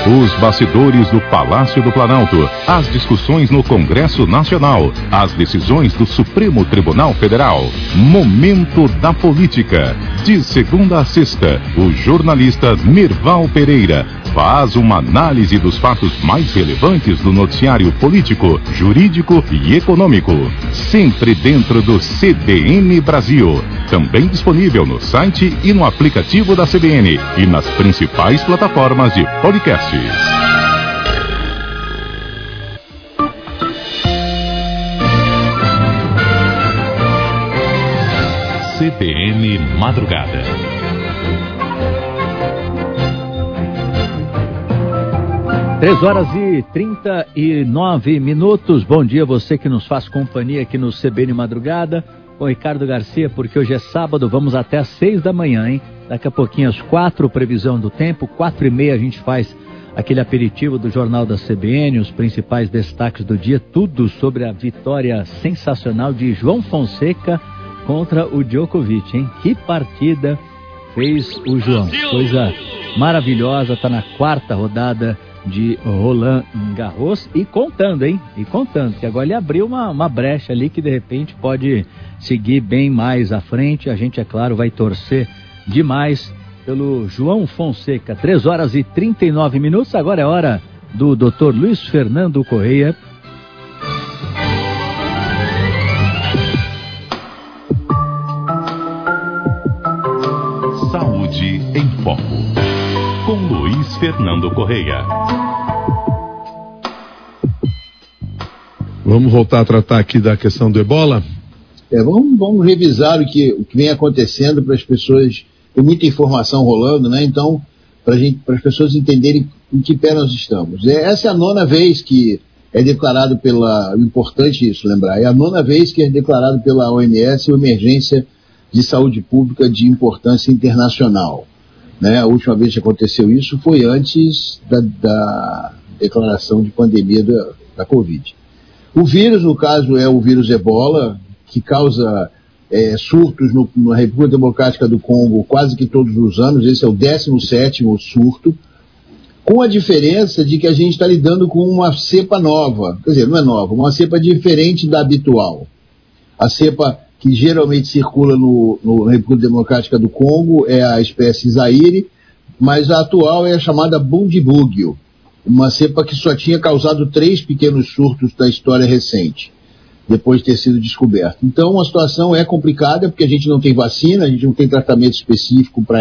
Os bastidores do Palácio do Planalto, as discussões no Congresso Nacional, as decisões do Supremo Tribunal Federal. Momento da Política. De segunda a sexta, o jornalista Mirval Pereira faz uma análise dos fatos mais relevantes do noticiário político, jurídico e econômico. Sempre dentro do CBN Brasil. Também disponível no site e no aplicativo da CBN e nas principais plataformas de podcasts. CBN Madrugada. Três horas e 39 minutos. Bom dia, você que nos faz companhia aqui no CBN Madrugada. Com Ricardo Garcia, porque hoje é sábado, vamos até às 6 da manhã, hein? Daqui a pouquinho às 4, previsão do tempo, 4h30 a gente faz aquele aperitivo do Jornal da CBN, os principais destaques do dia, tudo sobre a vitória sensacional de João Fonseca contra o Djokovic, hein? Que partida fez o João, coisa maravilhosa, tá na quarta rodada de Roland Garros e contando, hein? E contando, que agora ele abriu uma brecha ali que de repente pode seguir bem mais à frente. A gente, é claro, vai torcer demais pelo João Fonseca. 3 horas e 39 minutos, agora é hora do Dr. Luiz Fernando Correia. Saúde em Foco, com Luiz Fernando Correia. Vamos voltar a tratar aqui da questão do Ebola? Vamos revisar o que vem acontecendo para as pessoas. Tem muita informação rolando, né? Então, para as pessoas entenderem em que pé nós estamos. Essa é a 9ª vez que é declarado importante isso lembrar, é a 9ª vez que é declarado pela OMS uma emergência de saúde pública de importância internacional. Né? A última vez que aconteceu isso foi antes da declaração de pandemia da Covid. O vírus, no caso, é o vírus Ebola, que causa surtos na República Democrática do Congo quase que todos os anos. Esse é o 17º surto, com a diferença de que a gente está lidando com uma cepa nova, quer dizer, não é nova, uma cepa diferente da habitual. A cepa que geralmente circula na República Democrática do Congo é a espécie Zaire, mas a atual é a chamada Bundibugyo, uma cepa que só tinha causado 3 pequenos surtos da história recente, depois de ter sido descoberta. Então a situação é complicada, porque a gente não tem vacina, a gente não tem tratamento específico para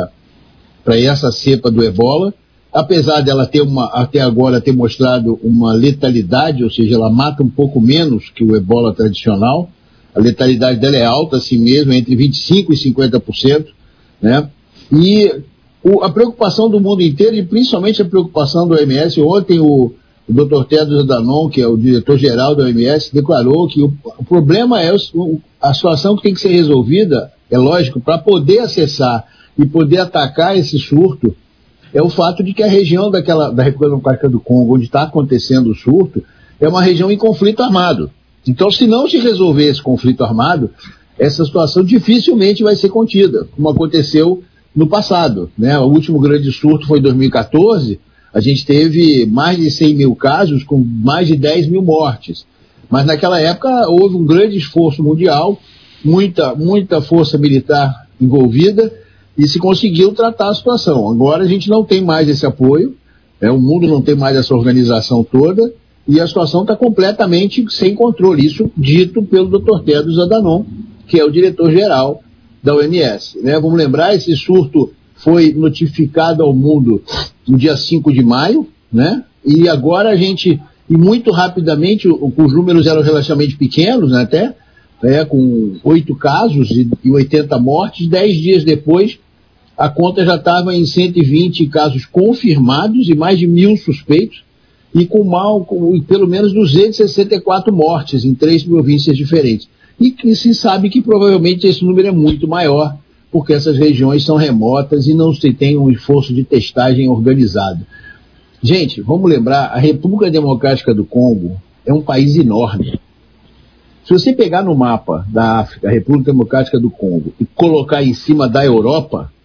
essa cepa do Ebola, apesar dela até agora ter mostrado uma letalidade, ou seja, ela mata um pouco menos que o Ebola tradicional. A letalidade dela é alta assim mesmo, entre 25% e 50%, né? E a preocupação do mundo inteiro, e principalmente a preocupação do OMS, ontem o Dr. Tedros Adhanom, que é o diretor-geral da OMS, declarou que o problema é a situação que tem que ser resolvida, é lógico, para poder acessar e poder atacar esse surto, é o fato de que a região da República Democrática do Congo, onde está acontecendo o surto, é uma região em conflito armado. Então, se não se resolver esse conflito armado, essa situação dificilmente vai ser contida, como aconteceu no passado, né? O último grande surto foi em 2014, a gente teve mais de 100 mil casos, com mais de 10 mil mortes. Mas naquela época houve um grande esforço mundial, muita força militar envolvida, e se conseguiu tratar a situação. Agora a gente não tem mais esse apoio, o mundo não tem mais essa organização toda, e a situação está completamente sem controle. Isso dito pelo Dr. Tedros Adhanom, que é o diretor-geral da OMS. Né? Vamos lembrar, esse surto foi notificado ao mundo no dia 5 de maio, né? E agora e muito rapidamente, os números eram relativamente pequenos, né, com 8 casos e 80 mortes. 10 dias depois, a conta já estava em 120 casos confirmados e mais de 1.000 suspeitos, e com pelo menos 264 mortes em 3 províncias diferentes. E se sabe que provavelmente esse número é muito maior, porque essas regiões são remotas e não se tem um esforço de testagem organizado. Gente, vamos lembrar, a República Democrática do Congo é um país enorme. Se você pegar no mapa da África, a República Democrática do Congo, e colocar em cima da Europa,